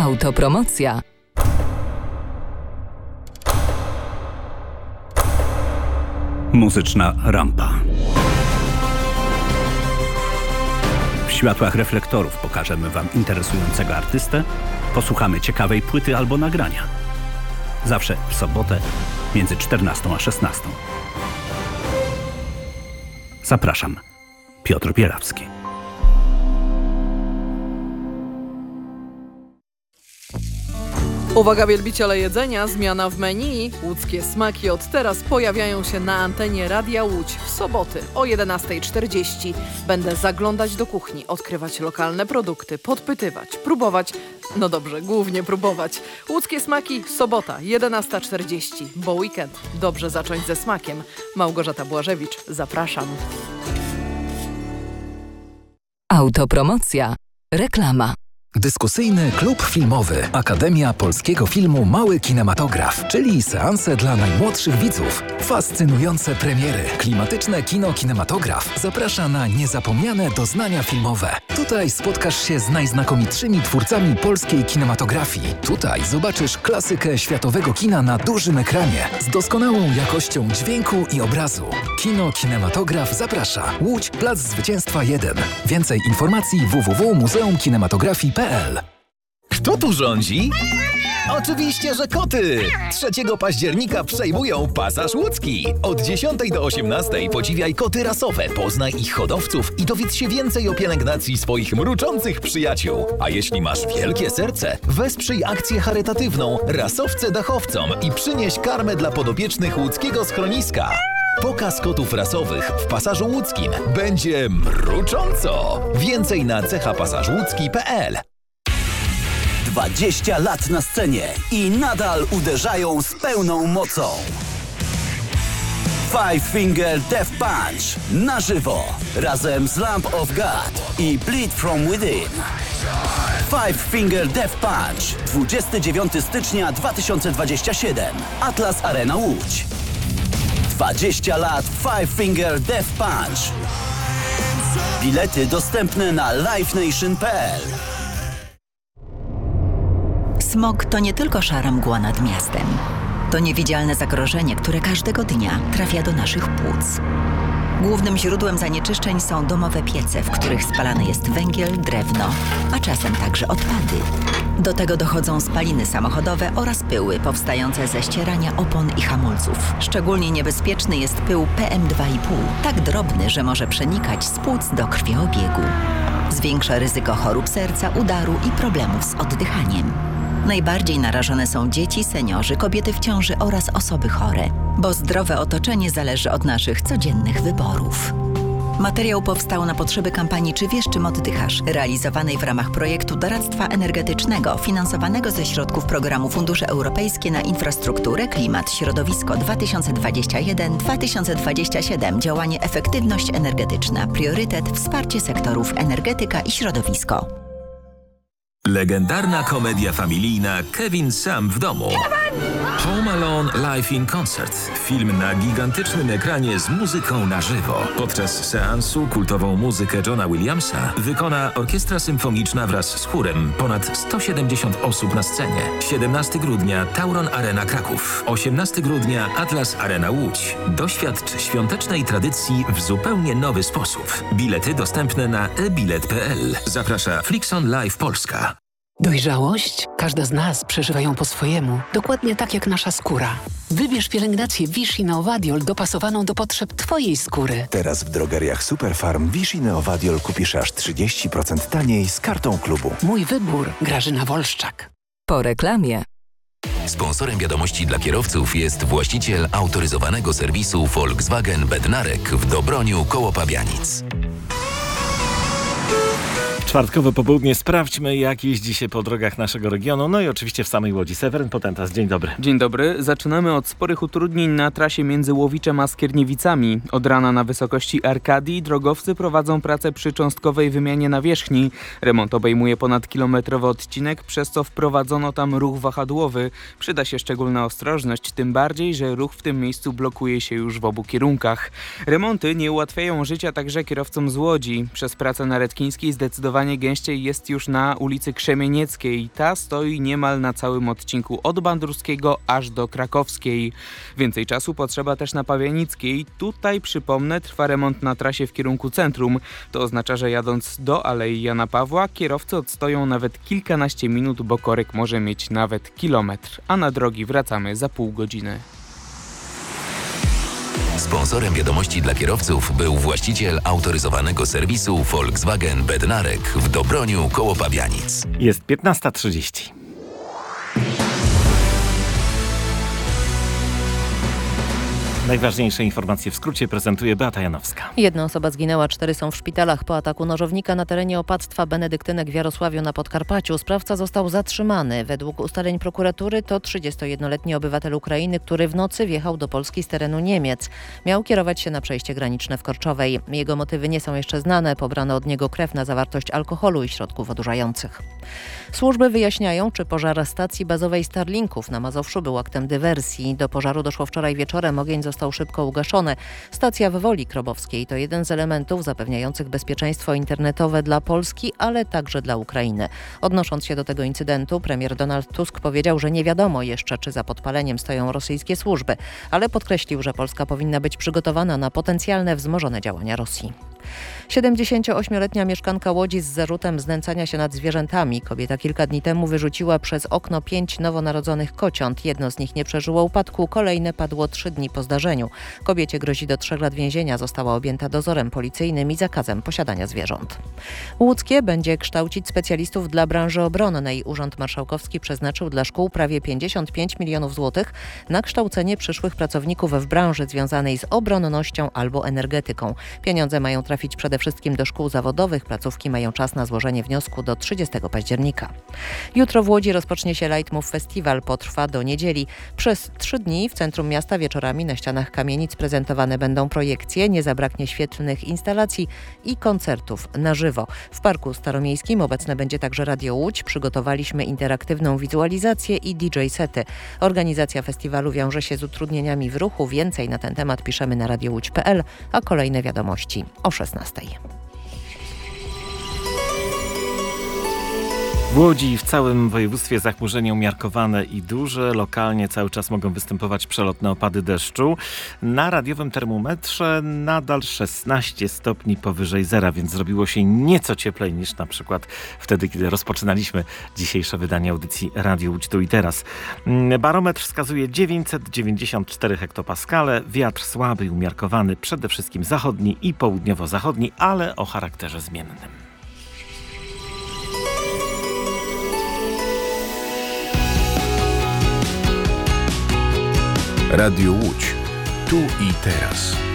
Autopromocja. Muzyczna rampa. W światłach reflektorów pokażemy Wam interesującego artystę, posłuchamy ciekawej płyty albo nagrania. Zawsze w sobotę między 14 a 16. Zapraszam. Piotr Bierawski. Uwaga wielbiciele jedzenia, zmiana w menu. Łódzkie smaki od teraz pojawiają się na antenie Radia Łódź w soboty o 11:40. Będę zaglądać do kuchni, odkrywać lokalne produkty, podpytywać, próbować. No dobrze, głównie próbować. Łódzkie smaki, sobota 11:40, bo weekend dobrze zacząć ze smakiem. Małgorzata Błażewicz, zapraszam. Autopromocja. Reklama. Dyskusyjny klub filmowy Akademia Polskiego Filmu Mały Kinematograf, czyli seanse dla najmłodszych widzów. Fascynujące premiery. Klimatyczne kino Kinematograf zaprasza na niezapomniane doznania filmowe. Tutaj spotkasz się z najznakomitszymi twórcami polskiej kinematografii. Tutaj zobaczysz klasykę światowego kina na dużym ekranie z doskonałą jakością dźwięku i obrazu. Kino Kinematograf zaprasza. Łódź, Plac Zwycięstwa 1. Więcej informacji www.muzeumkinematografii.pl. Kto tu rządzi? Oczywiście, że koty! 3 października przejmują Pasaż Łódzki. Od 10 do 18 podziwiaj koty rasowe, poznaj ich hodowców i dowiedz się więcej o pielęgnacji swoich mruczących przyjaciół. A jeśli masz wielkie serce, wesprzyj akcję charytatywną Rasowce Dachowcom i przynieś karmę dla podopiecznych łódzkiego schroniska. Pokaz kotów rasowych w Pasażu Łódzkim będzie mrucząco. Więcej na cechapasażłódzki.pl. 20 lat na scenie i nadal uderzają z pełną mocą. Five Finger Death Punch na żywo razem z Lamb of God i Bleed From Within. Five Finger Death Punch 29 stycznia 2027. Atlas Arena Łódź. 20 lat Five Finger Death Punch. Bilety dostępne na livenation.pl. Smog to nie tylko szara mgła nad miastem. To niewidzialne zagrożenie, które każdego dnia trafia do naszych płuc. Głównym źródłem zanieczyszczeń są domowe piece, w których spalany jest węgiel, drewno, a czasem także odpady. Do tego dochodzą spaliny samochodowe oraz pyły powstające ze ścierania opon i hamulców. Szczególnie niebezpieczny jest pył PM2,5, tak drobny, że może przenikać z płuc do krwiobiegu. Zwiększa ryzyko chorób serca, udaru i problemów z oddychaniem. Najbardziej narażone są dzieci, seniorzy, kobiety w ciąży oraz osoby chore, bo zdrowe otoczenie zależy od naszych codziennych wyborów. Materiał powstał na potrzeby kampanii Czy wiesz, czym oddychasz? Realizowanej w ramach projektu doradztwa energetycznego finansowanego ze środków programu Fundusze Europejskie na Infrastrukturę, Klimat, Środowisko 2021-2027. Działanie Efektywność energetyczna. Priorytet Wsparcie sektorów energetyka i środowisko. Legendarna komedia familijna Kevin sam w domu. Home Alone Live in Concert. Film na gigantycznym ekranie z muzyką na żywo. Podczas seansu kultową muzykę Johna Williamsa wykona orkiestra symfoniczna wraz z chórem. Ponad 170 osób na scenie. 17 grudnia Tauron Arena Kraków. 18 grudnia Atlas Arena Łódź. Doświadcz świątecznej tradycji w zupełnie nowy sposób. Bilety dostępne na ebilet.pl. Zaprasza Flixon Live Polska. Dojrzałość? Każda z nas przeżywa ją po swojemu, dokładnie tak jak nasza skóra. Wybierz pielęgnację Vichy Neovadiol dopasowaną do potrzeb Twojej skóry. Teraz w drogeriach Superfarm Vichy Neovadiol kupisz aż 30% taniej z kartą klubu. Mój wybór. Grażyna Wolszczak. Po reklamie. Sponsorem wiadomości dla kierowców jest właściciel autoryzowanego serwisu Volkswagen Bednarek w Dobroniu koło Pabianic. Czwartkowe popołudnie. Sprawdźmy, jak jeździ się po drogach naszego regionu. No i oczywiście w samej Łodzi. Seweryn Potentas, dzień dobry. Dzień dobry. Zaczynamy od sporych utrudnień na trasie między Łowiczem a Skierniewicami. Od rana na wysokości Arkadii drogowcy prowadzą pracę przy cząstkowej wymianie nawierzchni. Remont obejmuje ponadkilometrowy odcinek, przez co wprowadzono tam ruch wahadłowy. Przyda się szczególna ostrożność, tym bardziej, że ruch w tym miejscu blokuje się już w obu kierunkach. Remonty nie ułatwiają życia także kierowcom z Łodzi. Przez pracę na Redkińskiej zdecydowanie zdecydowanie gęściej jest już na ulicy Krzemienieckiej. Ta stoi niemal na całym odcinku od Bandurskiego aż do Krakowskiej. Więcej czasu potrzeba też na Pawianickiej. Tutaj, przypomnę, trwa remont na trasie w kierunku centrum. To oznacza, że jadąc do Alei Jana Pawła, kierowcy odstoją nawet kilkanaście minut, bo korek może mieć nawet kilometr. A na drogi wracamy za pół godziny. Sponsorem wiadomości dla kierowców był właściciel autoryzowanego serwisu Volkswagen Bednarek w Dobroniu koło Pabianic. Jest 15:30. Najważniejsze informacje w skrócie prezentuje Beata Janowska. 1 osoba zginęła, 4 są w szpitalach po ataku nożownika na terenie opactwa Benedyktynek w Jarosławiu na Podkarpaciu. Sprawca został zatrzymany. Według ustaleń prokuratury to 31-letni obywatel Ukrainy, który w nocy wjechał do Polski z terenu Niemiec. Miał kierować się na przejście graniczne w Korczowej. Jego motywy nie są jeszcze znane. Pobrano od niego krew na zawartość alkoholu i środków odurzających. Służby wyjaśniają, czy pożar stacji bazowej Starlinków na Mazowszu był aktem dywersji. Do pożaru doszło wczoraj wieczorem. Ogień został szybko ugaszony. Stacja w Woli Krobowskiej to jeden z elementów zapewniających bezpieczeństwo internetowe dla Polski, ale także dla Ukrainy. Odnosząc się do tego incydentu, premier Donald Tusk powiedział, że nie wiadomo jeszcze, czy za podpaleniem stoją rosyjskie służby, ale podkreślił, że Polska powinna być przygotowana na potencjalne wzmożone działania Rosji. 78-letnia mieszkanka Łodzi z zarzutem znęcania się nad zwierzętami. Kobieta kilka dni temu wyrzuciła przez okno 5 nowonarodzonych kociąt. Jedno z nich nie przeżyło upadku, kolejne padło 3 dni po zdarzeniu. Kobiecie grozi do 3 lat więzienia. Została objęta dozorem policyjnym i zakazem posiadania zwierząt. Łódzkie będzie kształcić specjalistów dla branży obronnej. Urząd Marszałkowski przeznaczył dla szkół prawie 55 milionów złotych na kształcenie przyszłych pracowników w branży związanej z obronnością albo energetyką. Pieniądze mają trafić przede wszystkim do szkół zawodowych. Placówki mają czas na złożenie wniosku do 30 października. Jutro w Łodzi rozpocznie się Lightmove Festival. Potrwa do niedzieli. Przez 3 dni w centrum miasta wieczorami na ścianach kamienic prezentowane będą projekcje, nie zabraknie świetlnych instalacji i koncertów na żywo. W Parku Staromiejskim obecne będzie także Radio Łódź. Przygotowaliśmy interaktywną wizualizację i DJ-sety. Organizacja festiwalu wiąże się z utrudnieniami w ruchu. Więcej na ten temat piszemy na radiołódź.pl, a kolejne wiadomości o 16. W Łodzi i w całym województwie zachmurzenie umiarkowane i duże. Lokalnie cały czas mogą występować przelotne opady deszczu. Na radiowym termometrze nadal 16 stopni powyżej zera, więc zrobiło się nieco cieplej niż na przykład wtedy, kiedy rozpoczynaliśmy dzisiejsze wydanie audycji Radio Łódź tu i teraz. Barometr wskazuje 994 hektopaskale. Wiatr słaby i umiarkowany, przede wszystkim zachodni i południowo-zachodni, ale o charakterze zmiennym. Radio Łódź. Tu i teraz.